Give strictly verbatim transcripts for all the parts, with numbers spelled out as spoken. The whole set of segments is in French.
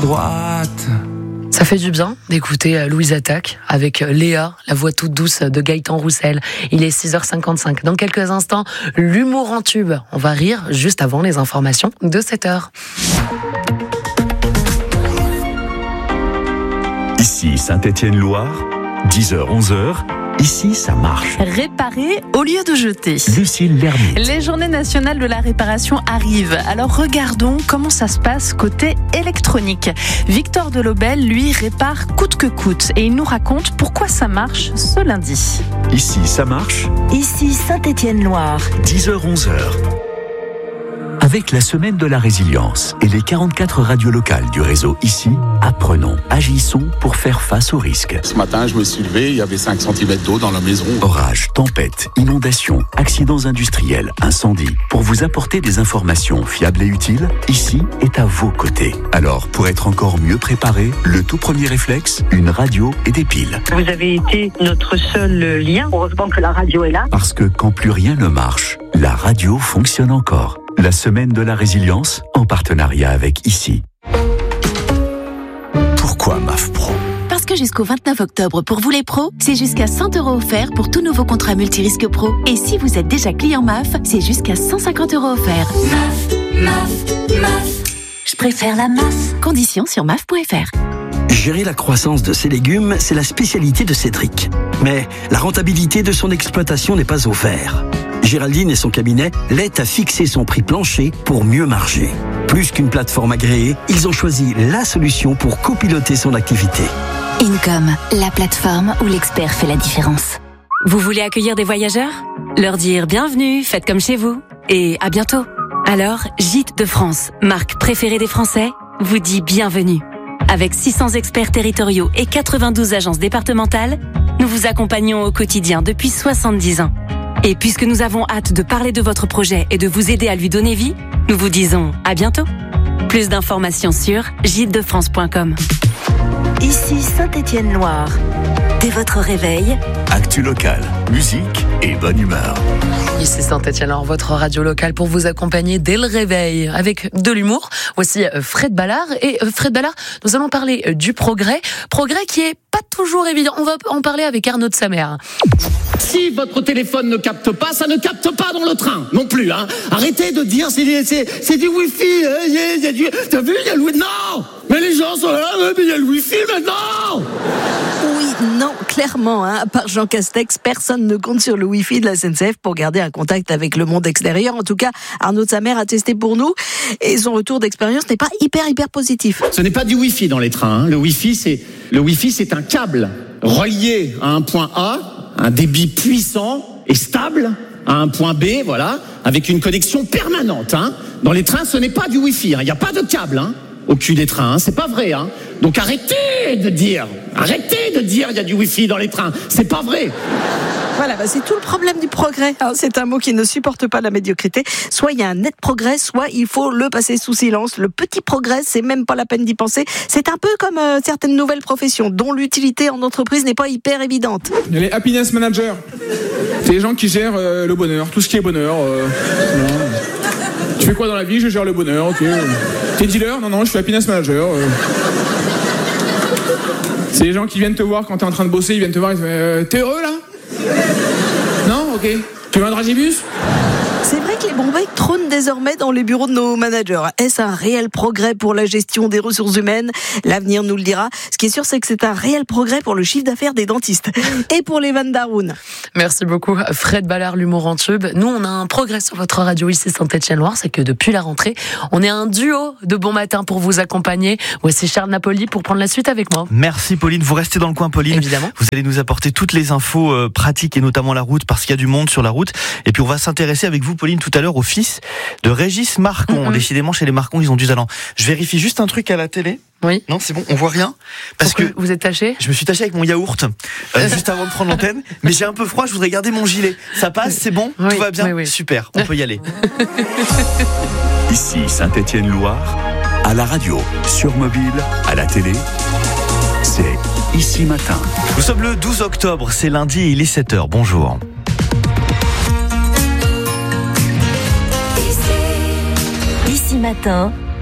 droite. Ça fait du bien d'écouter Louise Attaque avec Léa, la voix toute douce de Gaëtan Roussel. Il est six heures cinquante-cinq. Dans quelques instants, l'humour en tube. On va rire juste avant les informations de sept heures. Ici Saint-Étienne-Loire, dix heures onze heures. Ici, ça marche. Réparer au lieu de jeter. Lucille Lermite. Les journées nationales de la réparation arrivent. Alors regardons comment ça se passe côté électronique. Victor Delobel, lui, répare coûte que coûte. Et il nous raconte pourquoi ça marche ce lundi. Ici, ça marche. Ici Saint-Étienne-Loire. dix heures onze heures. Avec la semaine de la résilience et les quarante-quatre radios locales du réseau Ici, apprenons, agissons pour faire face aux risques. Ce matin, je me suis levé, il y avait cinq centimètres d'eau dans la maison. Orages, tempêtes, inondations, accidents industriels, incendies. Pour vous apporter des informations fiables et utiles, Ici est à vos côtés. Alors, pour être encore mieux préparé, le tout premier réflexe, une radio et des piles. Vous avez été notre seul lien. Heureusement que la radio est là. Parce que quand plus rien ne marche, la radio fonctionne encore. La semaine de la résilience, en partenariat avec Ici. Pourquoi M A F Pro ? Parce que jusqu'au vingt-neuf octobre, pour vous les pros, c'est jusqu'à cent euros offerts pour tout nouveau contrat multirisque pro. Et si vous êtes déjà client M A F, c'est jusqu'à cent cinquante euros offerts. M A F, M A F, M A F. Je préfère la M A F. Conditions sur M A F point F R. Gérer la croissance de ses légumes, c'est la spécialité de Cédric. Mais la rentabilité de son exploitation n'est pas au vert. Géraldine et son cabinet l'aident à fixer son prix plancher pour mieux marger. Plus qu'une plateforme agréée, ils ont choisi la solution pour copiloter son activité. Income, la plateforme où l'expert fait la différence. Vous voulez accueillir des voyageurs ? Leur dire bienvenue, faites comme chez vous. Et à bientôt. Alors, Gîtes de France, marque préférée des Français, vous dit bienvenue. Avec six cents experts territoriaux et quatre-vingt-douze agences départementales, nous vous accompagnons au quotidien depuis soixante-dix ans. Et puisque nous avons hâte de parler de votre projet et de vous aider à lui donner vie, nous vous disons à bientôt. Plus d'informations sur gîtes de france point com. Ici Saint-Étienne-Loire. Dès votre réveil, actu local, musique et bonne humeur. Ici Saint-Étienne-Loire, votre radio locale pour vous accompagner dès le réveil avec de l'humour. Voici Fred Ballard. Et Fred Ballard, nous allons parler du progrès. Progrès qui est pas toujours évident. On va en parler avec Arnaud de Samer. Si votre téléphone ne capte pas, ça ne capte pas dans le train non plus. Hein. Arrêtez de dire c'est, c'est, c'est du wifi. Hein, c'est, c'est du... T'as vu, il y a le wifi. Non, mais les gens sont là, mais il y a le wifi maintenant. Oui, non, clairement, hein, à part Jean Castex, personne ne compte sur le Wi-Fi de la S N C F pour garder un contact avec le monde extérieur. En tout cas, Arnaud de Samer a testé pour nous et son retour d'expérience n'est pas hyper, hyper positif. Ce n'est pas du Wi-Fi dans les trains. Hein. Le Wi-Fi, c'est, le Wi-Fi, c'est un câble relié à un point A, un débit puissant et stable à un point B, voilà, avec une connexion permanente. Hein. Dans les trains, ce n'est pas du Wi-Fi. Il hein. n'y a pas de câble hein, au cul des trains. Hein. C'est pas vrai. Hein. Donc arrêtez de dire, arrêtez de dire il y a du Wi-Fi dans les trains. C'est pas vrai. Voilà, bah c'est tout le problème du progrès. Hein. C'est un mot qui ne supporte pas la médiocrité. Soit il y a un net progrès, soit il faut le passer sous silence. Le petit progrès, c'est même pas la peine d'y penser. C'est un peu comme euh, certaines nouvelles professions dont l'utilité en entreprise n'est pas hyper évidente. Il y a les happiness managers. C'est les gens qui gèrent euh, le bonheur, tout ce qui est bonheur. Euh, tu fais quoi dans la vie ? Je gère le bonheur, ok. T'es dealer ? Non, non, je suis happiness manager. Euh. C'est les gens qui viennent te voir quand t'es en train de bosser, ils viennent te voir, ils disent euh, t'es heureux là ? Non, ok. Tu veux un dragibus ? C'est vrai que les Bombay trônent désormais dans les bureaux de nos managers. Est-ce un réel progrès pour la gestion des ressources humaines ? L'avenir nous le dira. Ce qui est sûr, c'est que c'est un réel progrès pour le chiffre d'affaires des dentistes et pour les Van Daroun. Merci beaucoup, Fred Ballard, l'humour en tube. Nous, on a un progrès sur votre radio ici Saint-Étienne-Loire, c'est que depuis la rentrée, on est un duo de bon matin pour vous accompagner. Voici Charles Napoli pour prendre la suite avec moi. Merci Pauline, vous restez dans le coin Pauline. Évidemment. Vous allez nous apporter toutes les infos euh, pratiques et notamment la route parce qu'il y a du monde sur la route. Et puis on va s'intéresser avec vous Pauline tout à l'heure au fils de Régis Marcon. Mm-hmm. Décidément chez les Marcon ils ont du talent. Je vérifie juste un truc à la télé. Oui. Non, c'est bon, on voit rien. Parce Pourquoi que vous êtes taché ? Je me suis taché avec mon yaourt euh, juste avant de prendre l'antenne, mais j'ai un peu froid, je voudrais garder mon gilet. Ça passe, c'est bon ? Oui, tout va bien ? oui, oui. Super, on peut y aller. Ici Saint-Étienne-Loire, à la radio, sur mobile, à la télé, c'est Ici Matin. Nous sommes le douze octobre, c'est lundi et il est sept heures. Bonjour. Ici Matin,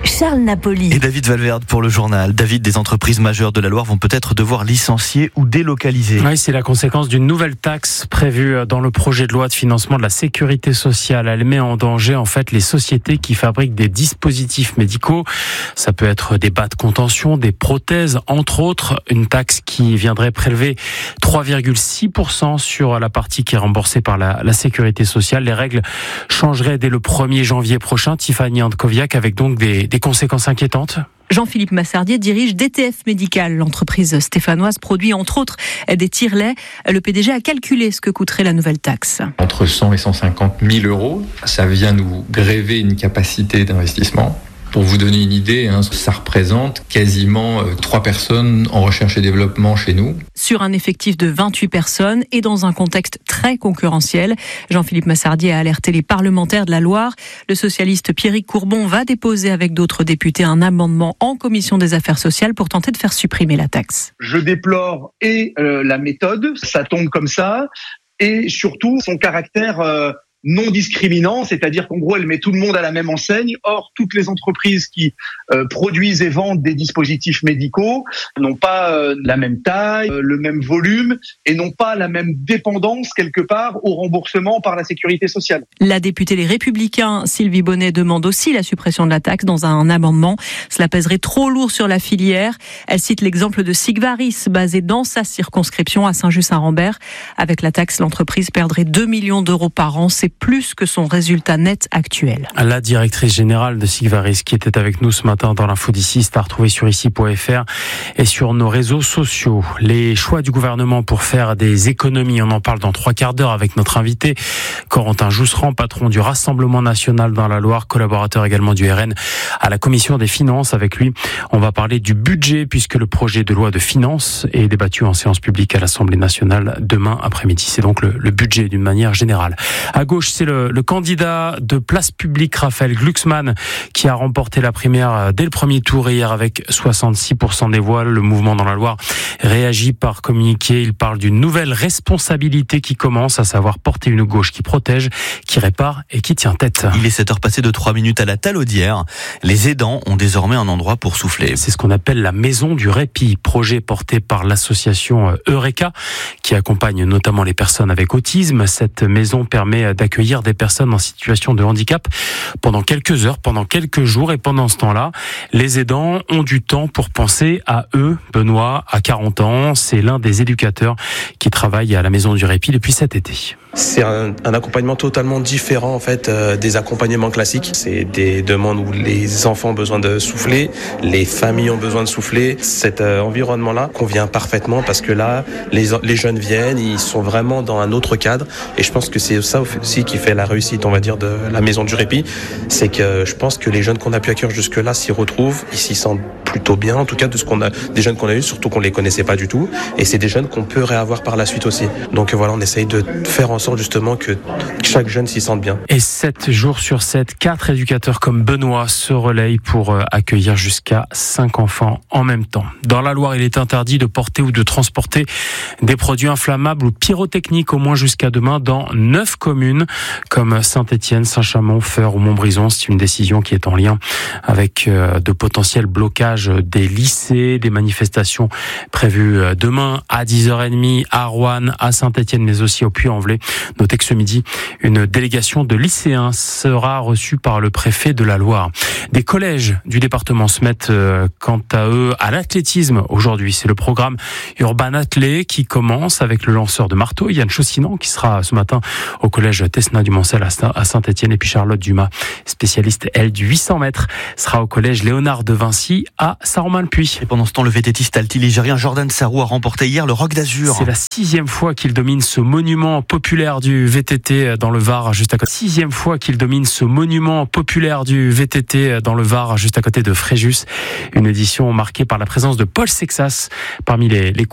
Charles Napoli. Et David Valverde pour le journal. David, des entreprises majeures de la Loire vont peut-être devoir licencier ou délocaliser. Oui, c'est la conséquence d'une nouvelle taxe prévue dans le projet de loi de financement de la sécurité sociale. Elle met en danger en fait les sociétés qui fabriquent des dispositifs médicaux. Ça peut être des bas de contention, des prothèses, entre autres. Une taxe qui viendrait prélever trois virgule six pour cent sur la partie qui est remboursée par la, la sécurité sociale. Les règles changeraient dès le premier janvier prochain. Tiffany Andkowiak avec donc des, des conséquences inquiétantes. Jean-Philippe Massardier dirige D T F Médical. L'entreprise stéphanoise produit entre autres des tire-laits. Le P D G a calculé ce que coûterait la nouvelle taxe. Entre cent et cent cinquante mille euros, ça vient nous gréver une capacité d'investissement. Pour vous donner une idée, hein, ça représente quasiment euh, trois personnes en recherche et développement chez nous. Sur un effectif de vingt-huit personnes et dans un contexte très concurrentiel, Jean-Philippe Massardier a alerté les parlementaires de la Loire. Le socialiste Pierrick Courbon va déposer avec d'autres députés un amendement en commission des affaires sociales pour tenter de faire supprimer la taxe. Je déplore et euh, la méthode, ça tombe comme ça, et surtout son caractère euh, non discriminant, c'est-à-dire qu'en gros, elle met tout le monde à la même enseigne. Or, toutes les entreprises qui euh, produisent et vendent des dispositifs médicaux n'ont pas euh, la même taille, euh, le même volume et n'ont pas la même dépendance quelque part au remboursement par la sécurité sociale. La députée Les Républicains, Sylvie Bonnet, demande aussi la suppression de la taxe dans un amendement. Cela pèserait trop lourd sur la filière. Elle cite l'exemple de Sigvaris, basé dans sa circonscription à Saint-Just-Saint-Rambert. Avec la taxe, l'entreprise perdrait deux millions d'euros par an. C'est plus que son résultat net actuel. La directrice générale de Sigvaris qui était avec nous ce matin dans l'info d'ici, c'est à retrouver sur ici point f r et sur nos réseaux sociaux. Les choix du gouvernement pour faire des économies, on en parle dans trois quarts d'heure avec notre invité Corentin Jousserand, patron du Rassemblement National dans la Loire, collaborateur également du R N à la Commission des Finances. Avec lui, on va parler du budget puisque le projet de loi de finances est débattu en séance publique à l'Assemblée nationale demain après-midi. C'est donc le, le budget d'une manière générale. À gauche, c'est le, le candidat de Place Publique, Raphaël Glucksmann, qui a remporté la primaire dès le premier tour hier avec soixante-six pour cent des voix. Le mouvement dans la Loire réagit par communiqué. Il parle d'une nouvelle responsabilité qui commence, à savoir porter une gauche qui protège, qui répare et qui tient tête. Il est sept heures passées de trois minutes à la Talaudière. Les aidants ont désormais un endroit pour souffler. C'est ce qu'on appelle la maison du répit, projet porté par l'association Eureka, qui accompagne notamment les personnes avec autisme. Cette maison permet d'accueillir des personnes en situation de handicap pendant quelques heures, pendant quelques jours. Et pendant ce temps-là, les aidants ont du temps pour penser à eux. Benoît a quarante ans, c'est l'un des éducateurs qui travaille à la Maison du Répit depuis cet été. C'est un, un accompagnement totalement différent en fait euh, des accompagnements classiques. C'est des demandes où les enfants ont besoin de souffler, les familles ont besoin de souffler. Cet euh, environnement-là convient parfaitement parce que là, les, les jeunes viennent, ils sont vraiment dans un autre cadre. Et je pense que c'est ça aussi qui fait la réussite, on va dire, de la Maison du Répit. C'est que je pense que les jeunes qu'on a pu accueillir jusque-là s'y retrouvent, ils s'y sentent plutôt bien, en tout cas de ce qu'on a, des jeunes qu'on a eu, surtout qu'on les connaissait pas du tout. Et c'est des jeunes qu'on peut réavoir par la suite aussi. Donc voilà, on essaye de faire en sorte justement que chaque jeune s'y sente bien. Et sept jours sur sept, quatre éducateurs comme Benoît se relayent pour accueillir jusqu'à cinq enfants en même temps. Dans la Loire, il est interdit de porter ou de transporter des produits inflammables ou pyrotechniques au moins jusqu'à demain dans neuf communes comme Saint-Étienne, Saint-Chamond, Feurs ou Montbrison. C'est une décision qui est en lien avec de potentiels blocages des lycées, des manifestations prévues demain à dix heures trente à Roanne, à Saint-Étienne, mais aussi au Puy-en-Velay. Notez que ce midi, une délégation de lycéens sera reçue par le préfet de la Loire. Des collèges du département se mettent euh, quant à eux à l'athlétisme aujourd'hui. C'est le programme Urban Athlé qui commence avec le lanceur de marteau, Yann Chaussinan, qui sera ce matin au collège Tesna du Mancel à Saint-Étienne. Et puis Charlotte Dumas, spécialiste, elle, du huit cents mètres, sera au collège Léonard de Vinci à Saint-Romain-le-Puy. Et pendant ce temps, le vététiste alti-ligérien Jordan Sarrou a remporté hier le Roc d'Azur. C'est la sixième fois qu'il domine ce monument populaire du V T T dans le Var, juste à côté. Sixième fois qu'il domine ce monument populaire du V T T dans le Var, juste à côté de Fréjus. Une édition marquée par la présence de Paul Sexas parmi les, les